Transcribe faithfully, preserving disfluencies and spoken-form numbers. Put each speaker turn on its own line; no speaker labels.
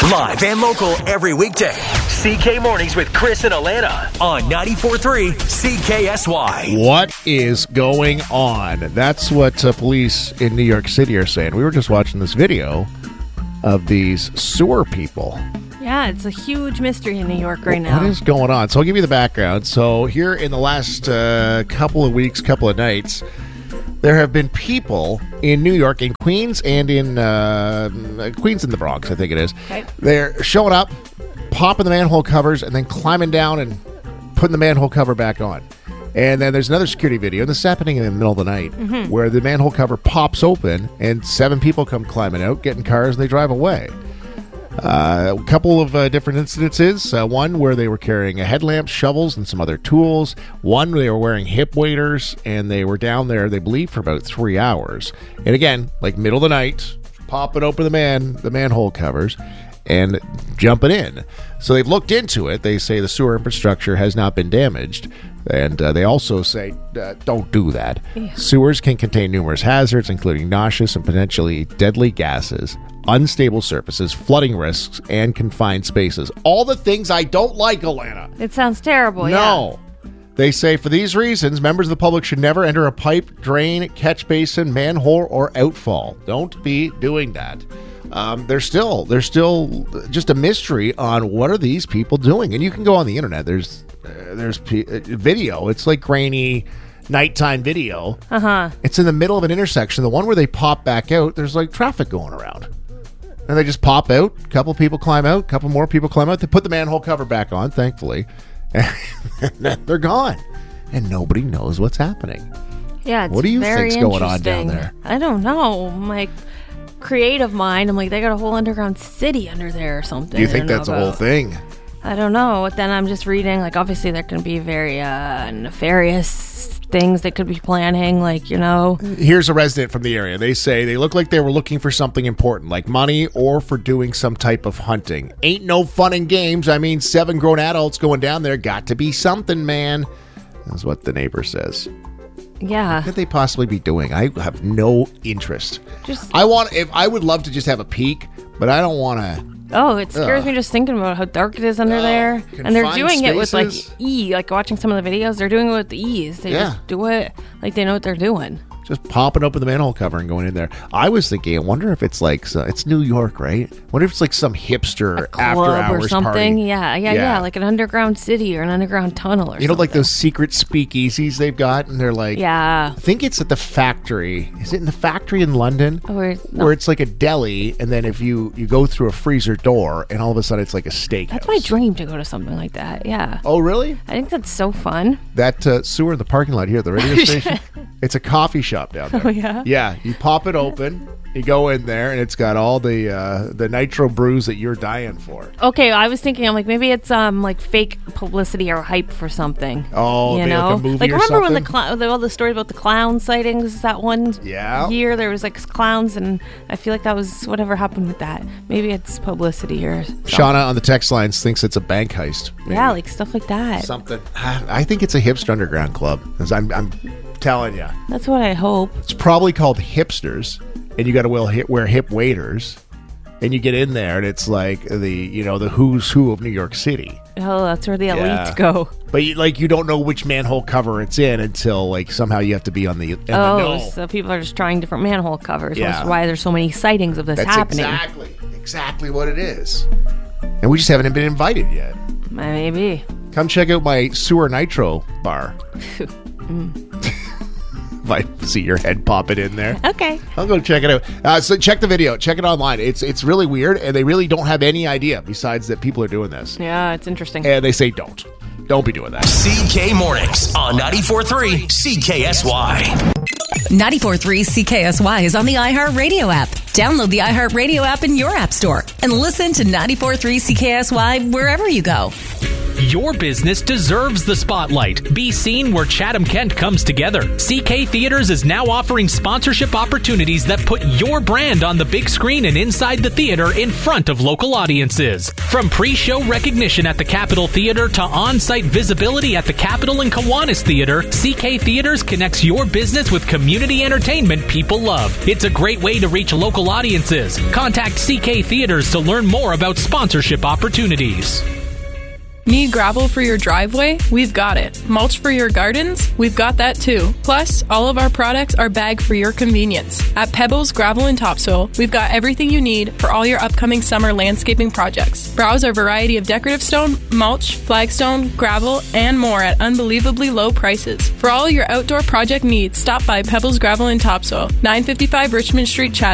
Live and local every weekday. C K Mornings with Chris and Alana on ninety-four point three C K S Y.
What is going on? That's what uh, police in New York City are saying. We were just watching this video of these sewer people.
Yeah, it's a huge mystery in New York right now.
What is going on? So I'll give you the background. So here in the last uh, couple of weeks, couple of nights, there have been people in New York, in Queens, and in uh, Queens and the Bronx, I think it is.
Okay.
They're showing up, popping the manhole covers, and then climbing down and putting the manhole cover back on. And then there's another security video, and this is happening in the middle of the night, mm-hmm. where the manhole cover pops open, and seven people come climbing out, get in cars, and they drive away. Uh, a couple of uh, different incidences. Uh, one where they were carrying a headlamp, shovels, and some other tools. One where they were wearing hip waders, and they were down there, they believe, for about three hours. And again, like middle of the night, popping open the man, the manhole covers, and jumping in. So they've looked into it. They say the sewer infrastructure has not been damaged. And uh, they also say, uh, don't do that. Yeah. Sewers can contain numerous hazards, including noxious and potentially deadly gases, unstable surfaces, flooding risks, and confined spaces. All the things I don't like, Alana.
It sounds terrible,
no. yeah. They say for these reasons, members of the public should never enter a pipe, drain, catch basin, manhole, or outfall. Don't be doing that. Um, there's still there's still just a mystery on what are these people doing. And you can go on the internet. There's uh, there's p- uh, video. It's like grainy nighttime video.
Uh-huh.
It's in the middle of an intersection. The one where they pop back out, there's like traffic going around. And they just pop out. A couple people climb out. A couple more people climb out. They put the manhole cover back on, thankfully. And they're gone. And nobody knows what's happening.
Yeah, it's
What do you
very
think's going on down there?
I don't know. My creative mind, I'm like, they got a whole underground city under there or something.
Do you think that's a whole thing?
I don't know. But then I'm just reading, like, obviously there can be very uh, nefarious things they could be planning, like, you know.
Here's a resident from the area. They say they look like they were looking for something important, like money or for doing some type of hunting. Ain't no fun and games. I mean, seven grown adults going down there. Got to be something, man. That's what the neighbor says.
Yeah.
What could they possibly be doing? I have no interest.
Just
I want if I would love to just have a peek, but I don't want to.
Oh, it scares
Ugh.
me just thinking about how dark it is under oh, there. And they're doing
spaces.
it with, like, E. Like, watching some of the videos, they're doing it with the E's. They
yeah.
just do it like they know what they're doing.
Just popping open the manhole cover and going in there. I was thinking, I wonder if it's like, so it's New York, right? I wonder if it's like some hipster after hours
or something.
Party.
Yeah, yeah, yeah, yeah, like an underground city or an underground tunnel or something.
You know, like those secret speakeasies they've got, and they're like,
yeah.
I think it's at the factory. Is it in the factory in London?
Or, no.
Where it's like a deli, and then if you, you go through a freezer door, and all of a sudden it's like a steakhouse.
That's my dream, to go to something like that, yeah.
Oh, really?
I think that's so fun.
That uh, sewer in the parking lot here at the radio station, it's a coffee shop down there.
Oh, yeah?
Yeah, you pop it open, you go in there, and it's got all the uh, the nitro brews that you're dying for.
Okay, I was thinking, I'm like, maybe it's um like fake publicity or hype for something.
Oh,
you
maybe
know,
like a movie
like
or
remember
something?
when the, cl- the all the story about the clown sightings that one
yeah.
year there was like clowns, and I feel like that was whatever happened with that. Maybe it's publicity or something.
Shauna on the text lines thinks it's a bank heist. Maybe.
Yeah, like stuff like that.
Something. I think it's a hipster underground club. 'Cause I'm, I'm telling you.
That's what I hope.
It's probably called hipsters, and you got to wear, wear hip waders, and you get in there, and it's like the you know the who's who of New York City.
Oh, that's where the elite
yeah.
go.
But you, like you don't know which manhole cover it's in until like somehow you have to be on the. In
oh,
the know.
So people are just trying different manhole covers.
Yeah.
That's why there's so many sightings of this
That's
happening.
Exactly, exactly what it is. And we just haven't been invited yet.
Maybe.
Come check out my sewer nitro bar.
mm.
If I see your head pop it in there.
Okay.
I'll go check it out. Uh, so check the video. Check it online. It's it's really weird, and they really don't have any idea besides that people are doing this.
Yeah, it's interesting.
And they say don't. Don't be doing that.
C K Mornings on ninety-four point three C K S Y.
ninety-four point three C K S Y is on the iHeartRadio app. Download the iHeartRadio app in your app store and listen to ninety-four point three C K S Y wherever you go.
Your business deserves the spotlight. Be seen where Chatham-Kent comes together. C K Theaters is now offering sponsorship opportunities that put your brand on the big screen and inside the theater in front of local audiences. From pre-show recognition at the Capitol Theater to on-site visibility at the Capitol and Kiwanis Theater, C K Theaters connects your business with community entertainment people love. It's a great way to reach local audiences. Contact C K Theaters to learn more about sponsorship opportunities.
Need gravel for your driveway? We've got it. Mulch for your gardens? We've got that too. Plus, all of our products are bagged for your convenience. At Pebbles Gravel and Topsoil, we've got everything you need for all your upcoming summer landscaping projects. Browse our variety of decorative stone, mulch, flagstone, gravel, and more at unbelievably low prices. For all your outdoor project needs, stop by Pebbles Gravel and Topsoil, nine fifty-five Richmond Street, Chatham.